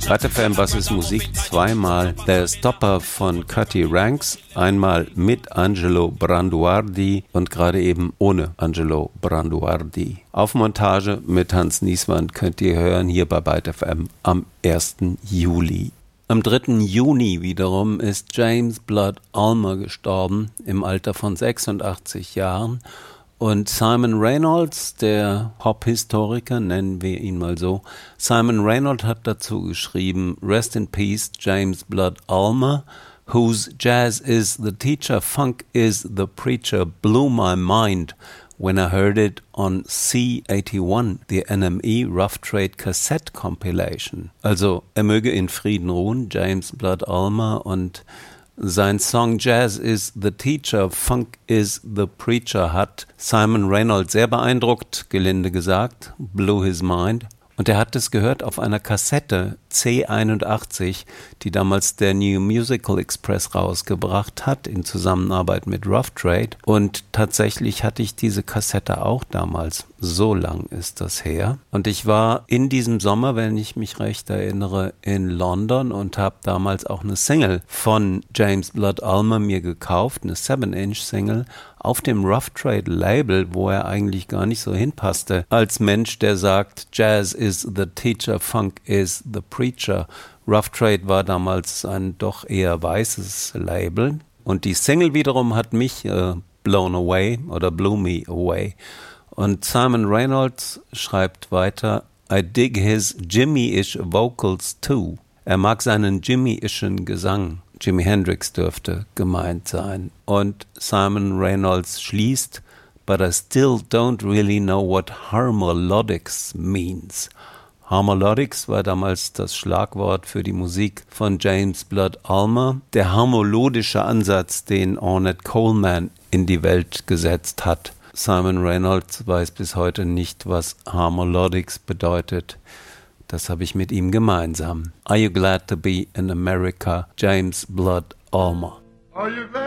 Breite FM, was ist Musik? Zweimal der Stopper von Cutty Ranks, einmal mit Angelo Branduardi und gerade eben ohne Angelo Branduardi. Auf Montage mit Hans Nieswand könnt ihr hören hier bei Breite FM am 1. Juli. Am 3. Juni wiederum ist James Blood Ulmer gestorben im Alter von 86 Jahren. Und Simon Reynolds, der Pop-Historiker, nennen wir ihn mal so, Simon Reynolds hat dazu geschrieben, Rest in Peace, James Blood Ulmer, whose jazz is the teacher, funk is the preacher, blew my mind when I heard it on C81, the NME Rough Trade Cassette Compilation. Also, er möge in Frieden ruhen, James Blood Ulmer, und sein Song Jazz is the Teacher, Funk is the Preacher hat Simon Reynolds sehr beeindruckt, gelinde gesagt, blew his mind. Und er hat es gehört auf einer Kassette C81, die damals der New Musical Express rausgebracht hat, in Zusammenarbeit mit Rough Trade. Und tatsächlich hatte ich diese Kassette auch damals. So lang ist das her. Und ich war in diesem Sommer, wenn ich mich recht erinnere, in London und habe damals auch eine Single von James Blood Ulmer mir gekauft, eine 7-Inch-Single, auf dem Rough Trade Label, wo er eigentlich gar nicht so hinpasste. Als Mensch, der sagt, Jazz is the teacher, Funk is the preacher. Rough Trade war damals ein doch eher weißes Label. Und die Single wiederum hat mich blown away oder blew me away. Und Simon Reynolds schreibt weiter, I dig his Jimmy-ish vocals too. Er mag seinen Jimmy-ischen Gesang. Jimi Hendrix dürfte gemeint sein. Und Simon Reynolds schließt, but I still don't really know what harmolodics means. Harmolodics war damals das Schlagwort für die Musik von James Blood Ulmer. Der harmolodische Ansatz, den Ornette Coleman in die Welt gesetzt hat. Simon Reynolds weiß bis heute nicht, was Harmolodics bedeutet. Das habe ich mit ihm gemeinsam. Are you glad to be in America? James Blood Ulmer. Are you glad?